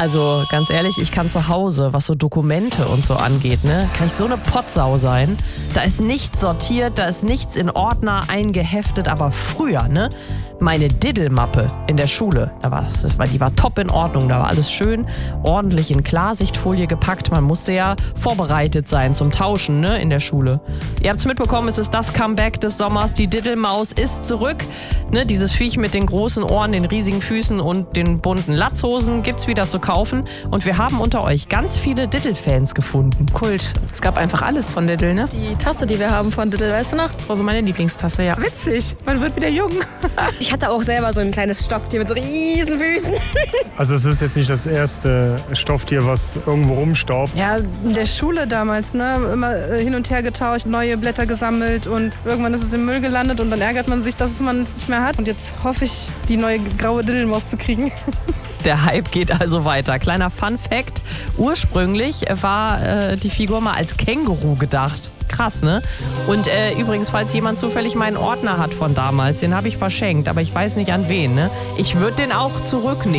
Also ganz ehrlich, ich kann zu Hause, was so Dokumente und so angeht, ne, kann ich so eine Pottsau sein. Da ist nichts sortiert, da ist nichts in Ordner eingeheftet. Aber früher, ne, meine Diddle-Mappe in der Schule, die war top in Ordnung. Da war alles schön ordentlich in Klarsichtfolie gepackt. Man musste ja vorbereitet sein zum Tauschen, ne, in der Schule. Ihr habt's mitbekommen, es ist das Comeback des Sommers. Die Diddle-Maus ist zurück. Ne, dieses Viech mit den großen Ohren, den riesigen Füßen und den bunten Latzhosen gibt's wieder zu kaufen. Und wir haben unter euch ganz viele Diddle-Fans gefunden. Kult. Es gab einfach alles von Diddle, ne? Die Tasse, die wir haben von Diddle, weißt du noch? Das war so meine Lieblingstasse, ja. Witzig, man wird wieder jung. Ich hatte auch selber so ein kleines Stofftier mit so riesen Füßen. Also es ist jetzt nicht das erste Stofftier, was irgendwo rumstaubt. Ja, in der Schule damals, ne? Immer hin und her getauscht, neue Blätter gesammelt und irgendwann ist es im Müll gelandet und dann ärgert man sich, dass man es nicht mehr hat. Und jetzt hoffe ich, die neue graue Diddle-Maus zu kriegen. Der Hype geht also weiter. Kleiner Fun-Fact: Ursprünglich war die Figur mal als Känguru gedacht. Krass, ne? Und übrigens, falls jemand zufällig meinen Ordner hat von damals, den habe ich verschenkt, aber ich weiß nicht an wen, ne? Ich würde den auch zurücknehmen.